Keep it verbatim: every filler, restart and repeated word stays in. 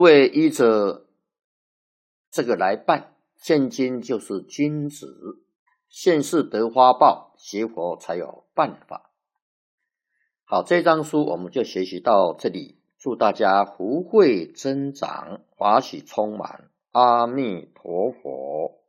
会依着这个来办，现今就是君子，现世得花报，学佛才有办法。好，这章书我们就学习到这里，祝大家福慧增长，法喜充满，阿弥陀佛。